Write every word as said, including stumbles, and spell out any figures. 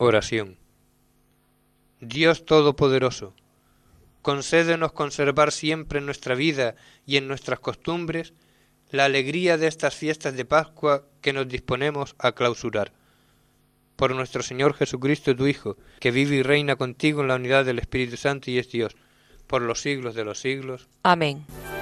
Oración. Dios Todopoderoso, concédenos conservar siempre en nuestra vida y en nuestras costumbres la alegría de estas fiestas de Pascua que nos disponemos a clausurar. Por nuestro Señor Jesucristo, tu Hijo, que vive y reina contigo en la unidad del Espíritu Santo y es Dios, por los siglos de los siglos. Amén.